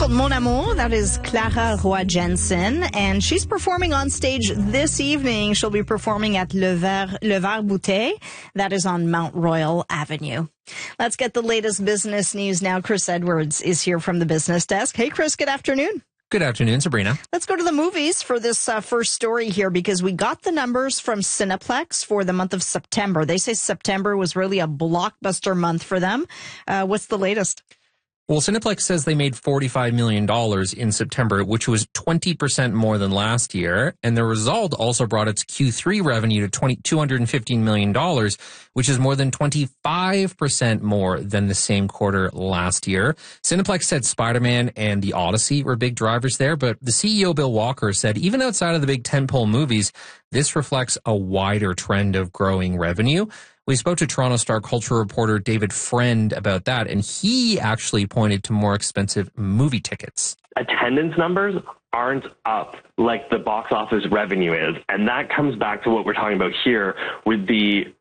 called Mon Amour. That is Clara Roy Jensen, and she's performing on stage this evening. She'll be performing at Le Vert Bouteille. That is on Mount Royal Avenue. Let's get the latest business news now. Chris Edwards is here from the business desk. Hey, Chris, good afternoon. Good afternoon, Sabrina. Let's go to the movies for this first story here, because we got the numbers from Cineplex for the month of September. They say September was really a blockbuster month for them. What's the latest? Well, Cineplex says they made $45 million in September, which was 20% more than last year. And the result also brought its Q3 revenue to $215 million, which is more than 25% more than the same quarter last year. Cineplex said Spider-Man and The Odyssey were big drivers there, but the CEO, Bill Walker, said even outside of the big tentpole movies, this reflects a wider trend of growing revenue. We spoke to Toronto Star culture reporter David Friend about that, and he actually pointed to more expensive movie tickets. Attendance numbers aren't up like the box office revenue is, and that comes back to what we're talking about here with the